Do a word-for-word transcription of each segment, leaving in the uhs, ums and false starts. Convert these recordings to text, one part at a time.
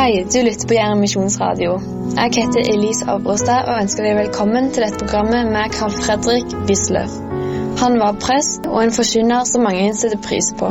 Hei, du lytter på Jæren Misjonsradio. Jeg heter Elise Avrostad og ønsker deg velkommen til dette programmet med Carl Fredrik Wisløff. Han var prest og en forkynner som mange setter pris på.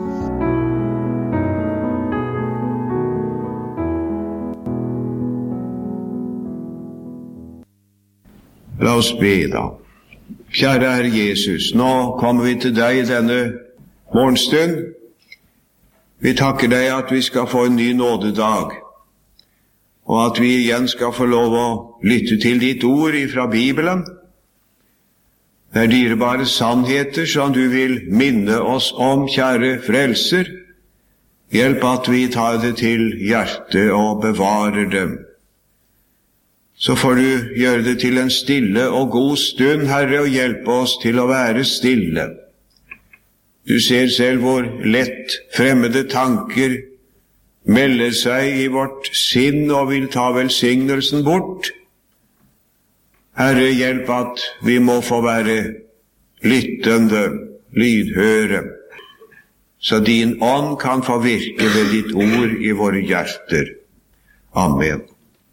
La oss be da. Kjære Herre Jesus, nå kommer vi til deg denne morgenstund. Vi takker deg at vi skal få en ny nådedag, og at vi igjen skal få lov å lytte til ditt ord fra Bibelen. Det er dyrebare sannheter som du vil minne oss om, kjære frelser. Hjelp at vi tar det til hjertet og bevarer dem. Så får du gjøre det til en stille og god stund, Herre, og hjelpe oss til å være stille. Du ser selv hvor lett fremmede tanker melder seg i vårt sinn og vil ta velsignelsen bort. Herre, hjelp at vi må få være lyttende, lydhøre, så din ånd kan få virke ved ditt ord i våre hjerter. Amen.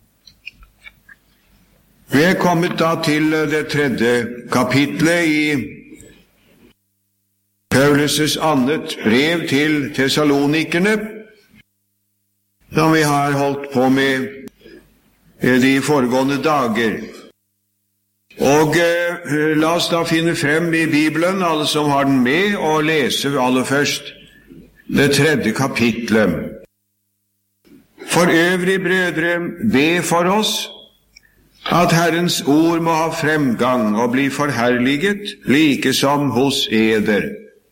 Vi er kommet da til det tredje kapitlet i Paulus' annet brev til Thessalonikerne, som vi har holdt på med de foregående dager. Og eh, la oss da finne frem i Bibelen, alle som har den med, og lese aller først det tredje kapitlet. For øvrig, brødre, be for oss at Herrens ord må ha fremgang og bli forherliget, like som hos eder.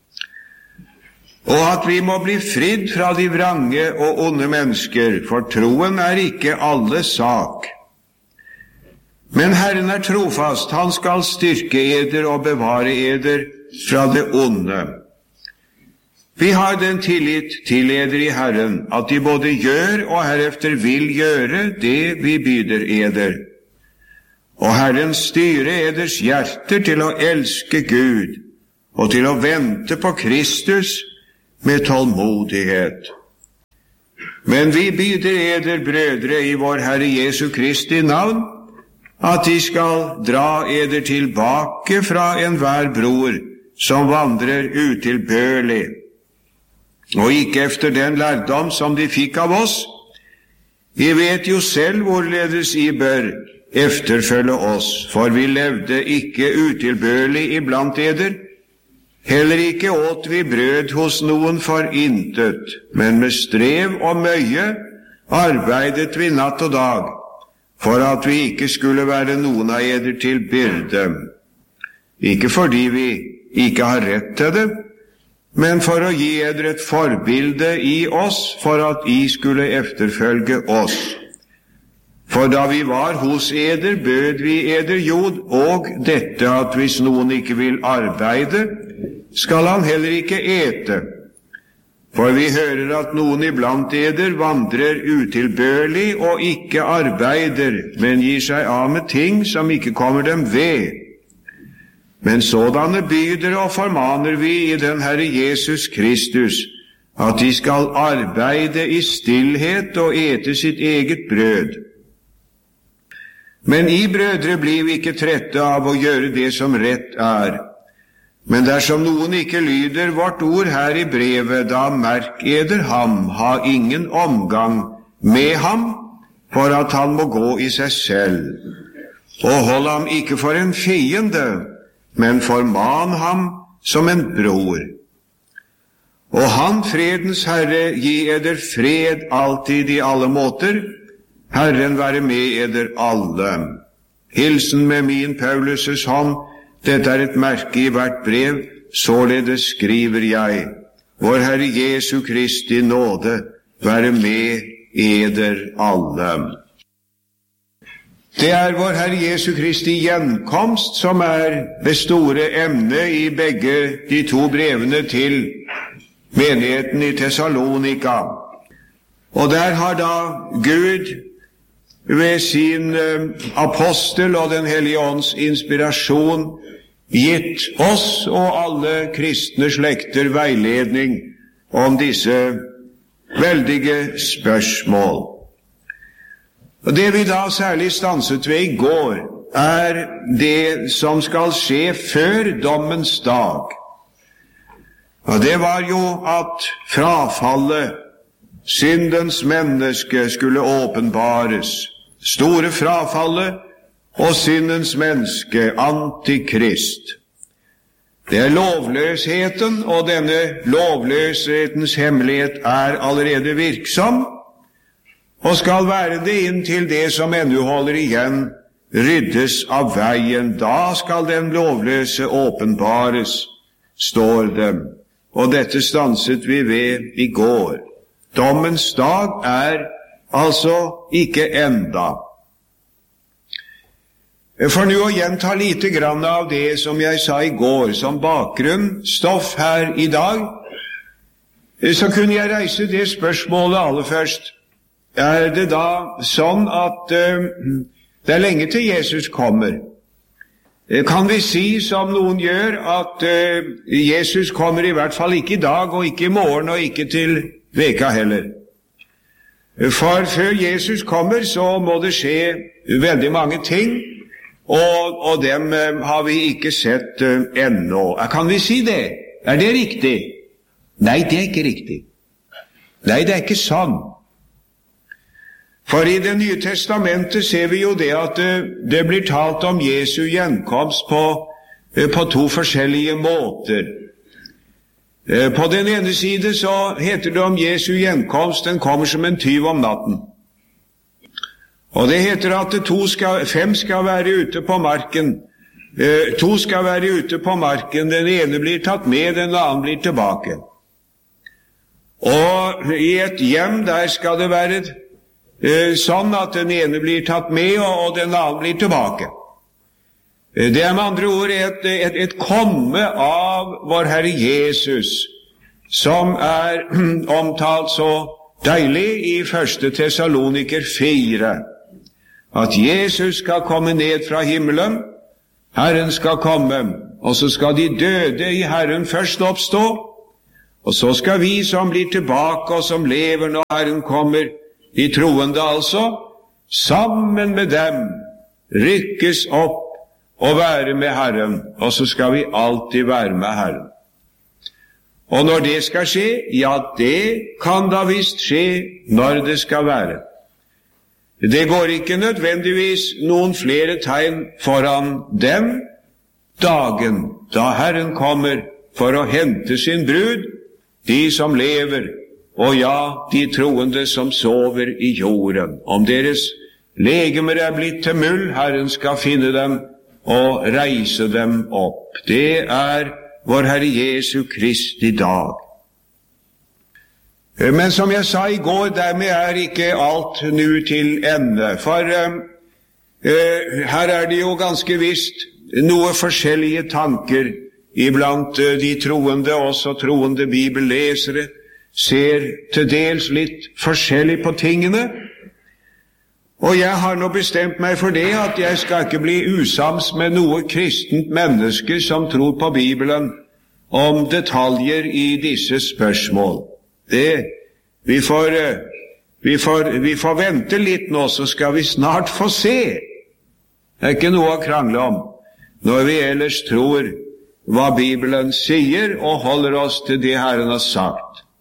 Og at vi må bli fridd fra de vrange og onde mennesker, for troen er ikke alles sak. Men Herren er trofast, han skal styrke eder og bevare eder fra det onde. Vi har den tillit til eder i Herren, at de både gjør og herefter vil gjøre det vi byder eder. Og Herren styre eders hjerter til å elske Gud, og til å vente på Kristus, med tålmodighet. Men vi byder eder, brødre, i vår Herre Jesu Kristi navn, at de skal dra eder tilbake fra enhver bror som vandrer utilbørlig, og ikke efter den lærdom som de fikk av oss. Vi vet jo selv hvorledes I bør efterfølge oss, for vi levde ikke utilbørlig iblant eder. Heller ikke åt vi brød hos noen for intet, men med strev og møye arbeidet vi natt og dag, for at vi ikke skulle være noen av eder til byrde. Ikke fordi vi ikke har rett til det, men for å gi eder et forbilde i oss, for at I skulle efterfølge oss. For da vi var hos eder, bød vi eder jod, og dette at hvis noen ikke vil arbeide, skal han heller ikke ete. For vi hører at noen iblant eder vandrer utilbørlig og ikke arbeider, men gir seg av med ting som ikke kommer dem ved. Men sådanne byder og formaner vi i den Herre Jesus Kristus, at de skal arbeide i stillhet og ete sitt eget brød. Men I, brødre, blir vi ikke trette av å gjøre det som rett er. Men dersom noen ikke lyder vårt ord her i brevet, da merk eder ham, ha ingen omgang med ham, for at han må gå i seg selv. Og hold ham ikke for en fiende, men forman ham som en bror. Og han, fredens Herre, gi eder fred alltid i alle måter, Herren være med eder alle. Hilsen med min Paulus' hånd. Dette er et merke i hvert brev, således skriver jeg. Vår Herre Jesu Kristi nåde være med eder alle. Det er vår Herre Jesu Kristi gjenkomst som er det store emnet i begge de to brevene til menigheten i Thessalonika. Og der har da Gud ved sin apostel og den hellige ånds inspirasjon gitt oss og alle kristne slekter veiledning om disse veldige spørsmål. Og det vi da særlig stanset ved i går, er det som skal skje før dommens dag. Og det var jo at frafallet, syndens menneske, skulle åpenbares. Store frafallet og syndens menneske, antikrist. Det er lovløsheten, og denne lovløshetens hemmelighet er allerede virksom, og skal være det inntil det som ennå holder igjen, ryddes av veien. Da skal den lovløse åpenbares, står det. Og dette stanset vi ved i går. Dommens dag er altså ikke enda. For nå å gjenta lite grann av det som jeg sa i går, som bakgrunnsstoff her i dag, så kunne jeg reise det spørsmålet aller først. Er det da sånn at uh, det er lenge til Jesus kommer? Kan vi si, som noen gjør, at uh, Jesus kommer i hvert fall ikke i dag, og ikke i morgen, og ikke til veka heller? For før Jesus kommer, så må det skje veldig mange ting, og, og dem uh, har vi ikke sett uh, ennå. Kan vi si det? Er det riktig? Nei, det er ikke riktig. Nei, det er ikke sånn. For i Det nye testamentet ser vi jo det at det, det blir talt om Jesu gjenkomst på, på to forskjellige måter. På den ene side så heter det om Jesu gjenkomst, den kommer som en tyv om natten. Og det heter at to skal, fem skal være ute på marken. To skal være ute på marken, den ene blir tatt med, den andre blir tilbake. Og i et hjem der skal det være sånn at den ene blir tatt med og den andre blir tilbake. Det er med andre ord et, et, et komme av vår Herre Jesus, som er omtalt så deilig i første Tessaloniker fire, at Jesus skal komme ned fra himmelen, Herren skal komme, og så skal de døde i Herren først oppstå, og så skal vi som blir tilbake og som lever når Herren kommer, de troende altså, sammen med dem rykkes opp og være med Herren, og så skal vi alltid være med Herren. Og når det skal skje, ja, det kan da visst skje når det skal være. Det går ikke nødvendigvis noen flere tegn foran den dagen da Herren kommer for å hente sin brud, de som lever, og ja, de troende som sover i jorden. Om deres legemer er blitt til muld, Herren skal finne dem og reise dem opp. Det er vår Herre Jesu Kristi dag. Men som jeg sa i går, dermed er ikke alt nå til ende. For uh, uh, her er det jo ganske visst noe forskjellige tanker iblant uh, de troende, også troende bibellesere, ser til dels litt forskjellig på tingene, og jeg har nå bestemt meg for det at jeg skal ikke bli usams med noe kristent menneske som tror på Bibelen om detaljer i disse spørsmål. Det, vi får, vi får, vi får vente litt nå, så skal vi snart få se. Det er ikke noe å krangle om, når vi ellers tror hva Bibelen sier og holder oss til det Herren har sagt.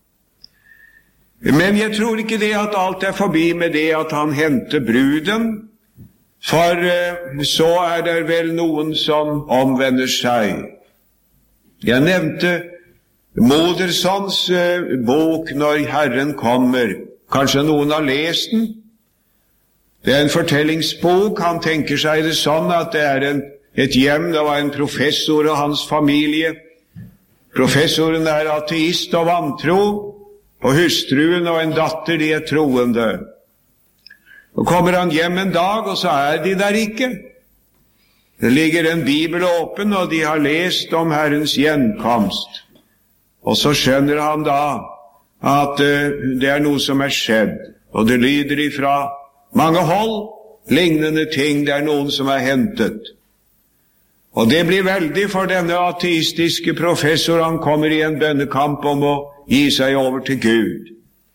Men jeg tror ikke det at alt er forbi med det at han henter bruden, for uh, så er det vel noen som omvender seg. Jeg nevnte Modersons uh, bok Når Herren kommer. Kanskje noen har lest den? Det er en fortellingsbok. Han tenker seg det sånn at det er en, et hjem, det var en professor og hans familie. Professoren er ateist og vantro, og hustruen og en datter, de er troende. Og kommer han hjem en dag, og så er de der ikke. Det ligger en bibel åpen, og de har lest om Herrens gjenkomst. Og så skjønner han da at uh, det er noe som er skjedd, og det lyder ifra mange hold, lignende ting, det er noen som er hentet. Og det blir veldig for denne ateistiske professor, han kommer i en bønnekamp om å gi seg over til Gud.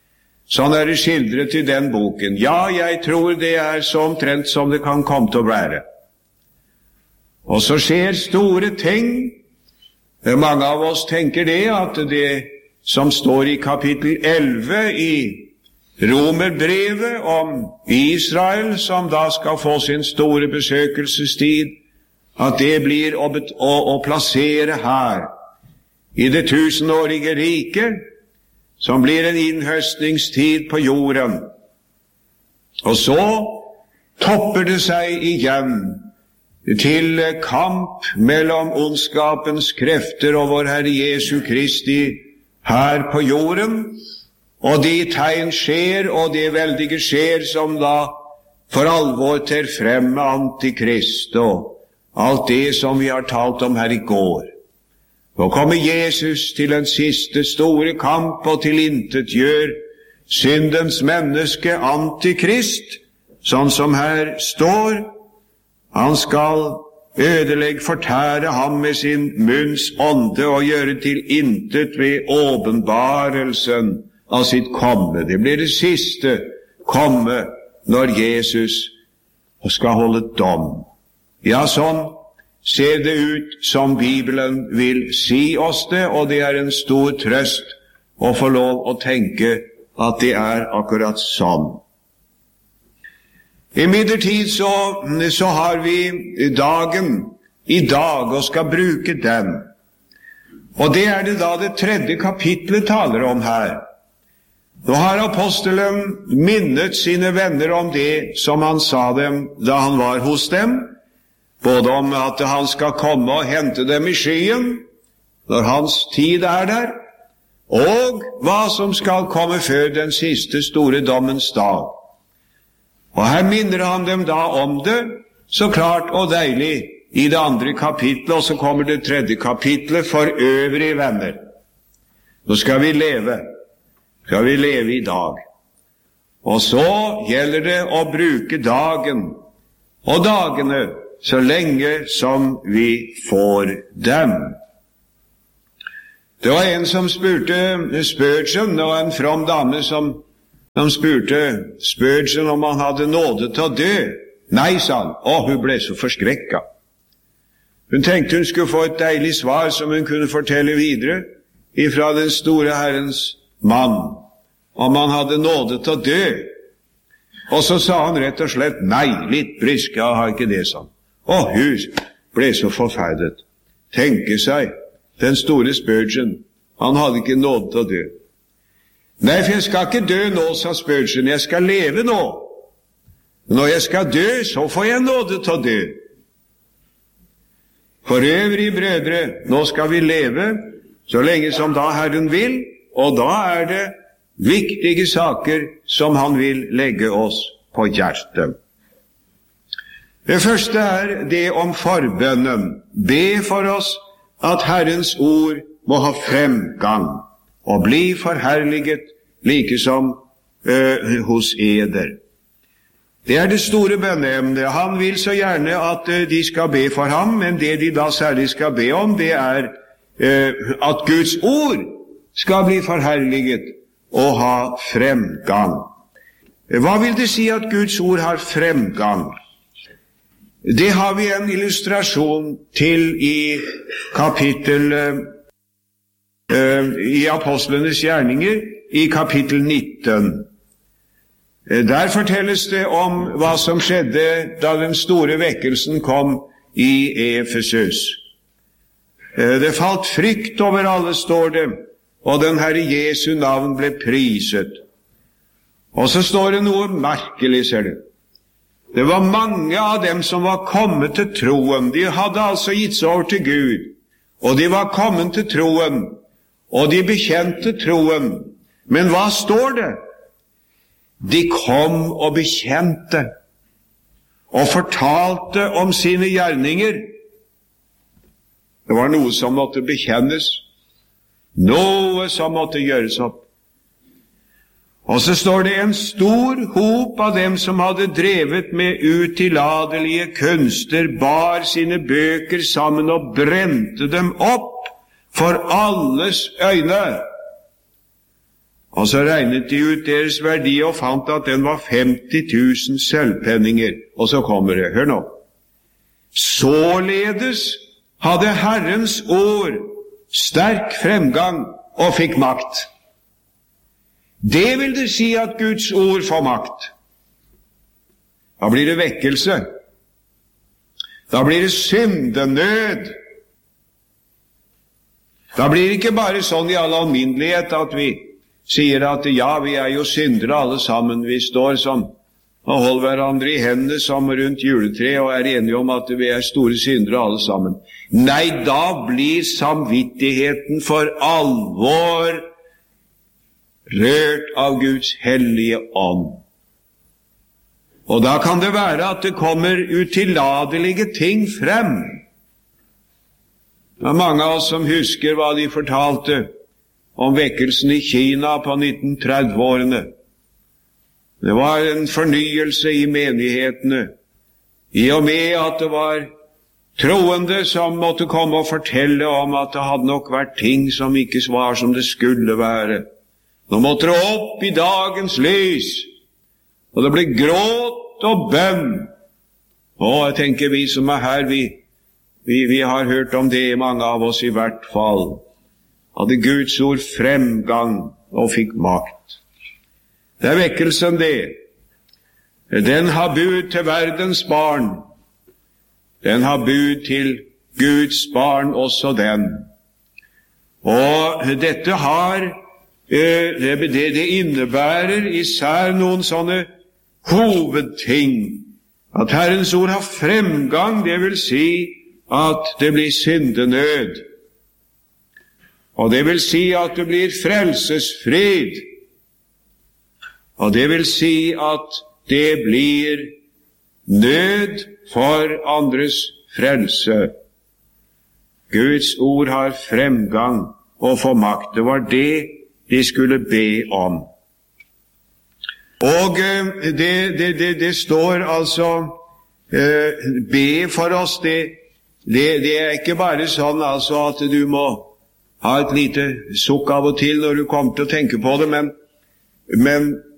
Sånn er det skildret i den boken. Ja, jeg tror det er så omtrent som det kan komme til å være. Og så skjer store ting. Mange av oss tenker det, at det som står i kapittel elleve i Romerbrevet om Israel, som da skal få sin store besøkelsestid, at det blir å, å, å plassere her i det tusenårige riket, som blir en innhøstningstid på jorden. Og så topper det seg igjen til kamp mellom ondskapens krefter og vår Herre Jesu Kristi her på jorden, og de tegn skjer, og det veldige skjer som da for alvor ter frem med Antikrist og alt det som vi har talt om her i går. Nå kommer Jesus til en siste store kamp og tilintetgjør syndens menneske Antikrist, sånn som her står. Han skal ødelegge, fortære ham med sin munns ånde og gjøre til intet ved åpenbarelsen av sitt komme. Det blir det siste komme når Jesus skal holde dom. Ja, sånn ser det ut som Bibelen vil si oss det, og det er en stor trøst å få lov å tenke at det er akkurat sånn. Imidlertid så, så har vi dagen i dag og skal bruke den. Og det er det da det tredje kapitlet taler om her. Nå har apostelen minnet sine venner om det som han sa dem da han var hos dem, både om at han skal komme og hente dem i skyen når hans tid er der, og hva som skal komme før den siste store dommens dag. Og her minner han dem da om det, så klart og deilig, i det andre kapitlet, og så kommer det tredje kapitlet, for øvrige venner. Nå skal vi leve, skal vi leve i dag. Og så gjelder det å bruke dagen og dagene så lenge som vi får dem. Det var en som spurte Spurgeon, det var en from dame som, som spurte Spurgeon om han hadde nåde til å dø. Nei, sa han. Å, hun ble så forskrekket. Hun tenkte hun skulle få et deilig svar som hun kunne fortelle videre ifra den store Herrens mann, om han hadde nåde til å dø. Og så sa han rett og slett nei, litt brysk, jeg har ikke det, sa han. Og hun ble så forferdet. Tenke seg, den store Spurgeon, han hadde ikke nåde til å dø. Nei, for jeg skal ikke dø nå, sa Spurgeon, jeg skal leve nå. Når jeg skal dø, så får jeg nåde til å dø. For øvrige brødre, nå skal vi leve, så lenge som da Herren vil, og da er det viktige saker som han vil legge oss på hjertet. Det første er det om forbønnen. Be for oss at Herrens ord må ha fremgang og bli forherliget, like som øh, hos eder. Det er det store bønneemnet. Han vil så gjerne at øh, de skal be for ham, men det de da særlig skal be om, det er øh, at Guds ord skal bli forherliget og ha fremgang. Hva vil det si at Guds ord har fremgang? Det har vi en illustrasjon til i kapittel uh, i Apostlenes gjerninger i kapittel nitten. Der fortelles det om hva som skjedde da den store vekkelsen kom i Efesus. Det falt frykt over alle, står det, og den Herre Jesu navn ble priset. Og så står det noe merkelig, ser du. Det var mange av dem som var kommet til troen. De hadde altså gitt seg over til Gud, og de var kommet til troen, og de bekjente troen. Men hva står det? De kom og bekjente, og fortalte om sine gjerninger. Det var noe som måtte bekjennes, noe som måtte gjøres opp. Og så står det en stor hop av dem som hadde drevet med utilladelige kunster, bar sine bøker sammen og brente dem opp for alles øyne. Og så regnet de ut deres verdi og fant at den var femti tusen sølvpenninger. Og så kommer det, hør nå. Således hadde Herrens ord sterk fremgang og fikk makt. Det vil det si at Guds ord får makt. Da blir det vekkelse. Da blir det syndenød. Da blir det ikke bare sånn i all alminnelighet at vi sier at ja, vi er jo syndere alle sammen. Vi står som og holder hverandre i hendene som rundt juletreet og er enige om at vi er store syndere alle sammen. Nei, da blir samvittigheten for alvor rørt av Guds hellige ånd. Og da kan det være at det kommer utilladelige ting frem. Det er mange av oss som husker hva de fortalte om vekkelsen i Kina på nitten tretti-årene. Det var en fornyelse i menighetene, i og med at det var troende som måtte komme og fortelle om at det hadde nok vært ting som ikke var som det skulle være. Nå måtte det opp i dagens lys, og det ble gråt og bønn. Og jeg tenker vi som er her, vi, vi, vi har hørt om det, mange av oss i hvert fall. Hadde Guds ord fremgang og fikk makt. Det er vekkelsen det. Den har bud til verdens barn. Den har bud til Guds barn, også den. Og dette har, det, det innebærer især noen sånne hovedting. At Herrens ord har fremgang, det vil si at det blir syndenød. Og det vil si at det blir frelsesfrid. Og det vil si at det blir nød for andres frelse. Guds ord har fremgang og får makt. Det var det de skulle be om. Og det, det, det, det står altså eh, be for oss. Det, det, det er ikke bare sånn altså at du må ha et lite sukk av og til når du kommer til å tenke på det, men, men